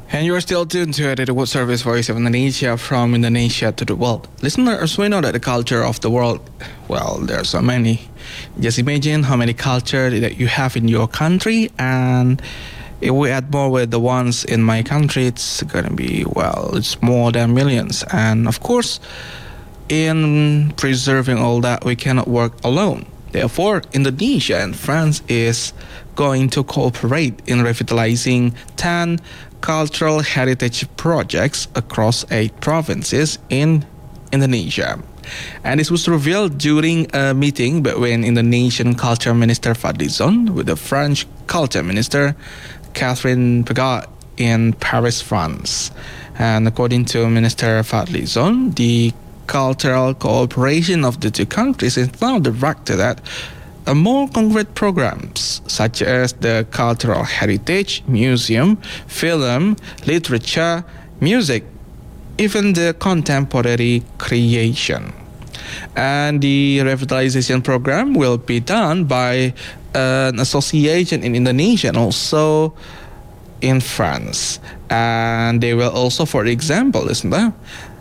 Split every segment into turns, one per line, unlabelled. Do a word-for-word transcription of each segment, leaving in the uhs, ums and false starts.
And you are still tuned to the World Service Voice of Indonesia from Indonesia to the world. Listeners, we know that the culture of the world, well, there are so many. Just imagine how many culture that you have in your country, and if we add more with the ones in my country, it's gonna be, well, it's more than millions. And of course, in preserving all that, we cannot work alone. Therefore, Indonesia and France is going to cooperate in revitalizing ten cultural heritage projects across eight provinces in Indonesia. And this was revealed during a meeting between Indonesian Culture Minister Fadlizon with the French Culture Minister Catherine Pégard in Paris, France. And according to Minister Fadlizon, the cultural cooperation of the two countries is now directed at a more concrete programs such as the cultural heritage, museum, film, literature, music, even the contemporary creation. And the revitalization program will be done by an association in Indonesia and also in France. And they will also, for example, listen there,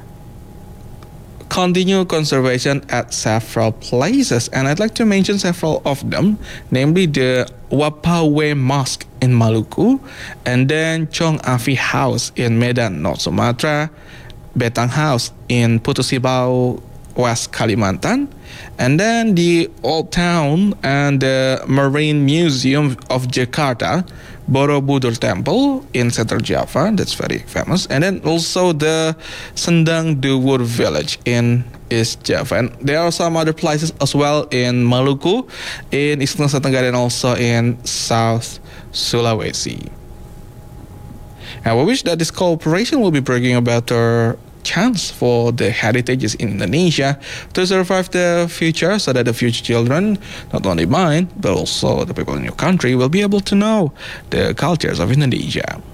continue conservation at several places, and I'd like to mention several of them, namely the Wapawe Mosque in Maluku, and then Chong Afi House in Medan, North Sumatra, Betang House in Putu Sibau, West Kalimantan, and then the Old Town and the Marine Museum of Jakarta, Borobudur Temple in Central Java, that's very famous, and then also the Sendang Duwur Village in East Java. And there are some other places as well in Maluku, in East Nusa Tenggara, and also in South Sulawesi. And we wish that this cooperation will be bringing a better chance for the heritages in Indonesia to survive the future, so that the future children, not only mine, but also the people in your country, will be able to know the cultures of Indonesia.